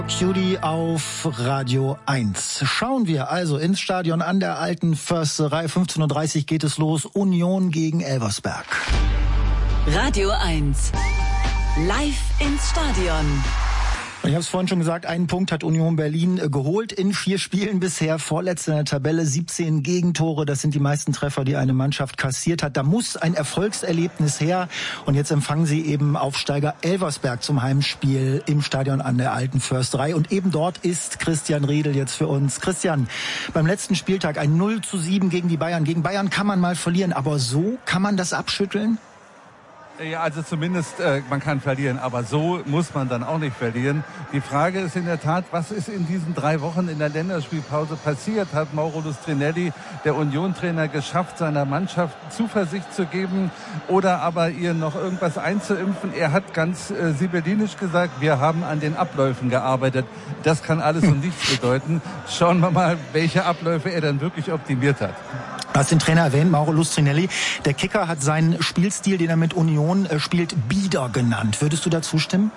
Cutie auf Radio 1. Schauen wir also ins Stadion an der Alten Försterei. 15:30 Uhr geht es los. Union gegen Elversberg. Radio 1. Live ins Stadion. Ich habe es vorhin schon gesagt, einen Punkt hat Union Berlin geholt in 4 Spielen bisher. Vorletzte in der Tabelle, 17 Gegentore. Das sind die meisten Treffer, die eine Mannschaft kassiert hat. Da muss ein Erfolgserlebnis her. Und jetzt empfangen sie eben Aufsteiger Elversberg zum Heimspiel im Stadion an der Alten Försterei. Und eben dort ist Christian Riedel jetzt für uns. Christian, beim letzten Spieltag ein 0:7 gegen die Bayern. Gegen Bayern kann man mal verlieren, aber so kann man das abschütteln? Ja, also zumindest man kann verlieren, aber so muss man dann auch nicht verlieren. Die Frage ist in der Tat, was ist in diesen 3 Wochen in der Länderspielpause passiert? Hat Mauro Lustrinelli, der Union-Trainer, geschafft, seiner Mannschaft Zuversicht zu geben oder aber ihr noch irgendwas einzuimpfen? Er hat ganz sibyllinisch gesagt, wir haben an den Abläufen gearbeitet. Das kann alles und nichts bedeuten. Schauen wir mal, welche Abläufe er dann wirklich optimiert hat. Du hast den Trainer erwähnt, Mauro Lustrinelli. Der Kicker hat seinen Spielstil, den er mit Union spielt, bieder genannt. Würdest du da zustimmen?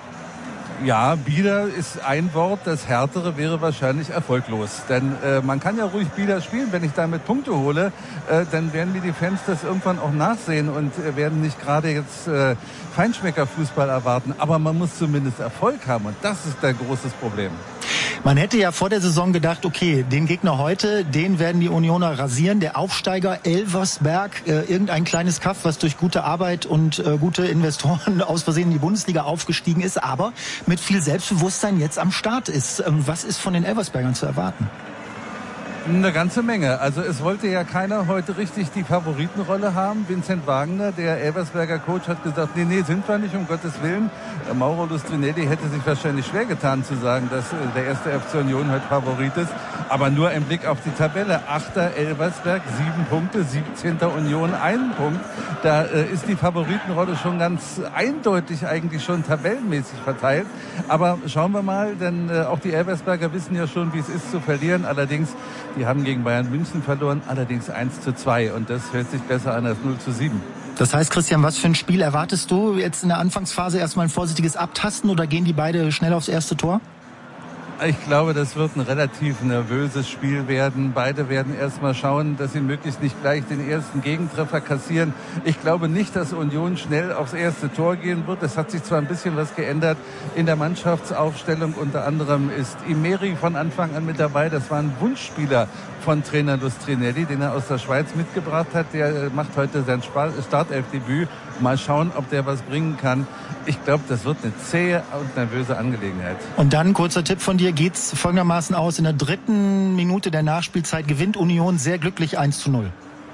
Ja, bieder ist ein Wort, das härtere wäre wahrscheinlich erfolglos. Denn man kann ja ruhig bieder spielen, wenn ich damit Punkte hole, dann werden mir die Fans das irgendwann auch nachsehen und werden nicht gerade jetzt Feinschmeckerfußball erwarten. Aber man muss zumindest Erfolg haben und das ist ein großes Problem. Man hätte ja vor der Saison gedacht, okay, den Gegner heute, den werden die Unioner rasieren. Der Aufsteiger Elversberg, irgendein kleines Kaff, was durch gute Arbeit und gute Investoren aus Versehen in die Bundesliga aufgestiegen ist, aber mit viel Selbstbewusstsein jetzt am Start ist. Was ist von den Elversbergern zu erwarten? Eine ganze Menge. Also es wollte ja keiner heute richtig die Favoritenrolle haben. Vincent Wagner, der Elversberger Coach, hat gesagt, nee, sind wir nicht, um Gottes Willen. Mauro Lustrinelli hätte sich wahrscheinlich schwer getan zu sagen, dass der erste FC Union heute Favorit ist. Aber nur ein Blick auf die Tabelle. 8. Elversberg, 7 Punkte, 17. Union, 1 Punkt. Da ist die Favoritenrolle schon ganz eindeutig eigentlich schon tabellenmäßig verteilt. Aber schauen wir mal, denn auch die Elversberger wissen ja schon, wie es ist zu verlieren. Allerdings, die haben gegen Bayern München verloren, allerdings 1:2 und das hört sich besser an als 0:7. Das heißt, Christian, was für ein Spiel erwartest du? Jetzt in der Anfangsphase erstmal ein vorsichtiges Abtasten oder gehen die beide schnell aufs erste Tor? Ich glaube, das wird ein relativ nervöses Spiel werden. Beide werden erstmal schauen, dass sie möglichst nicht gleich den ersten Gegentreffer kassieren. Ich glaube nicht, dass Union schnell aufs erste Tor gehen wird. Es hat sich zwar ein bisschen was geändert in der Mannschaftsaufstellung. Unter anderem ist Imeri von Anfang an mit dabei. Das war ein Wunschspieler von Trainer Lustrinelli, den er aus der Schweiz mitgebracht hat. Der macht heute sein Startelfdebüt. Mal schauen, ob der was bringen kann. Ich glaube, das wird eine zähe und nervöse Angelegenheit. Und dann, kurzer Tipp von dir, geht's folgendermaßen aus. In der 3. Minute der Nachspielzeit gewinnt Union sehr glücklich 1:0.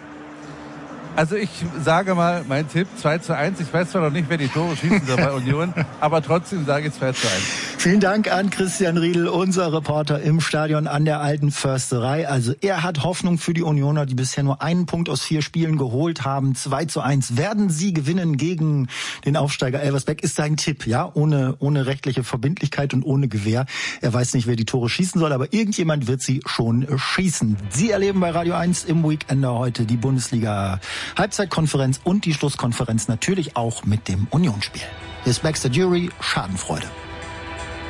Also ich sage mal, mein Tipp 2:1. Ich weiß zwar noch nicht, wer die Tore schießen soll bei Union, aber trotzdem sage ich 2:1. Vielen Dank an Christian Riedel, unser Reporter im Stadion an der Alten Försterei. Also er hat Hoffnung für die Unioner, die bisher nur 1 Punkt aus 4 Spielen geholt haben. 2:1. Werden sie gewinnen gegen den Aufsteiger Elversberg? Ist sein Tipp, ja? Ohne rechtliche Verbindlichkeit und ohne Gewähr. Er weiß nicht, wer die Tore schießen soll, aber irgendjemand wird sie schon schießen. Sie erleben bei Radio 1 im Weekender heute die Bundesliga Halbzeitkonferenz und die Schlusskonferenz natürlich auch mit dem Unionsspiel. Hier ist Baxter Jury, Schadenfreude.